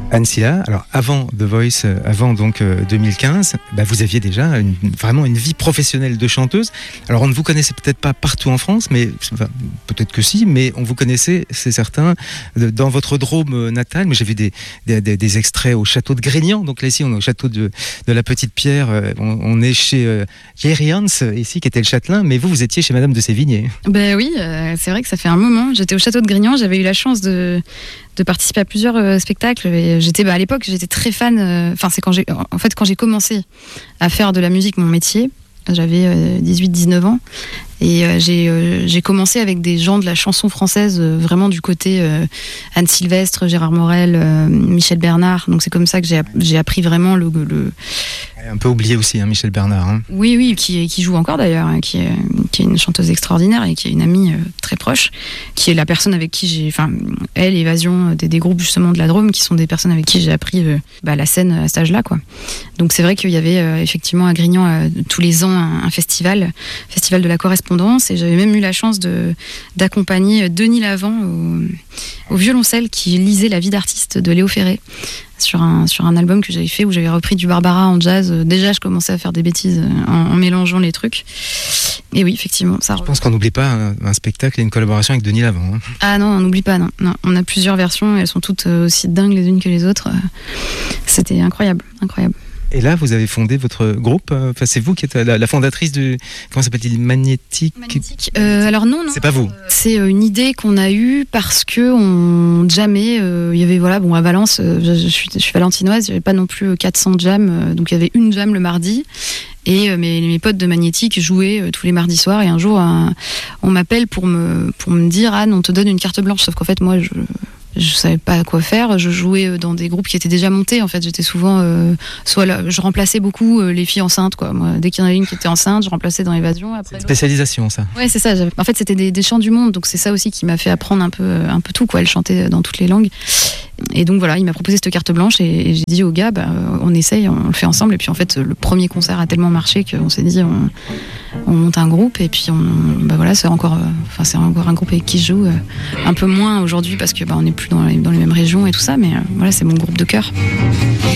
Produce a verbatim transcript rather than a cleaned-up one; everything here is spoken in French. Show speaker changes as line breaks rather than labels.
Anne Silla, alors avant The Voice, euh, avant donc euh, deux mille quinze, bah, vous aviez déjà une, vraiment une vie professionnelle de chanteuse. Alors on ne vous connaissait peut-être pas partout en France, mais enfin, peut-être que si, mais on vous connaissait, c'est certain, de, dans votre Drôme natal. Mais j'ai vu des, des, des, des extraits au château de Grignan. Donc là ici on est au château de, de la Petite Pierre. On, on est chez euh, Thierry Hans ici qui était le châtelain, mais vous vous étiez chez Madame de Sévigné.
Ben oui, euh, c'est vrai que ça fait un moment. J'étais au château de Grignan, j'avais eu la chance de de participer à plusieurs euh, spectacles. Et j'étais, bah, à l'époque, j'étais très fan. Enfin, euh, c'est quand j'ai, en fait, quand j'ai commencé à faire de la musique mon métier, j'avais euh, dix-huit dix-neuf ans. Et euh, j'ai, euh, j'ai commencé avec des gens de la chanson française, euh, vraiment du côté euh, Anne Sylvestre, Gérard Morel, euh, Michel Bernard. Donc c'est comme ça que j'ai, j'ai appris vraiment le... le...
Un peu oublié aussi, hein, Michel Bernard. Hein.
Oui, oui, qui, qui joue encore d'ailleurs, hein, qui, est, qui est une chanteuse extraordinaire et qui est une amie euh, très proche, qui est la personne avec qui j'ai... Enfin, elle, Évasion, des, des groupes justement de la Drôme, qui sont des personnes avec qui j'ai appris euh, bah, la scène à cet âge-là, quoi. Donc c'est vrai qu'il y avait euh, effectivement à Grignan euh, tous les ans un, un festival, festival de la correspondance, et j'avais même eu la chance de, d'accompagner Denis Lavant au, au violoncelle qui lisait La vie d'artiste de Léo Ferré. Sur un, sur un album que j'avais fait où j'avais repris du Barbara en jazz. Déjà, je commençais à faire des bêtises en, en mélangeant les trucs. Et oui, effectivement, ça.
Je pense qu'on n'oublie pas un, un spectacle et une collaboration avec Denis Lavant. Hein.
Ah non, on n'oublie pas, non. non. On a plusieurs versions, elles sont toutes aussi dingues les unes que les autres. C'était incroyable, incroyable.
Et là, vous avez fondé votre groupe. Enfin, c'est vous qui êtes la, la fondatrice du... Comment s'appelle-t-il ? Magnétique.
Magnétique. Euh, alors non, non.
C'est pas vous.
C'est une idée qu'on a eue parce que on jamais. Euh, il y avait voilà, bon à Valence, euh, je, je, suis, je suis valentinoise. Il n'y avait pas non plus quatre cents jams, euh, donc il y avait une jam le mardi. Et euh, mes, mes potes de Magnétique jouaient euh, tous les mardis soirs. Et un jour, un, on m'appelle pour me pour me dire Anne, on te donne une carte blanche. Sauf qu'en fait, moi, je je savais pas quoi faire. Je jouais dans des groupes qui étaient déjà montés. En fait, j'étais souvent euh, soit là, je remplaçais beaucoup euh, les filles enceintes, quoi. Moi, dès qu'il y en avait une qui était enceinte, je remplaçais dans Évasion. Après,
c'est une spécialisation, ça.
Ouais, c'est ça. J'avais... En fait, c'était des, des chants du monde, donc c'est ça aussi qui m'a fait apprendre un peu, un peu tout, quoi. Elle chantait dans toutes les langues. Et donc voilà, il m'a proposé cette carte blanche et, et j'ai dit aux gars, bah, on essaye, on le fait ensemble. Et puis en fait, le premier concert a tellement marché qu'on s'est dit, on, on monte un groupe et puis on, bah voilà, c'est encore, enfin c'est encore un groupe avec qui je joue, euh, un peu moins aujourd'hui parce que bah, on n'est plus dans les, dans les mêmes régions et tout ça, mais euh, voilà, c'est mon groupe de cœur.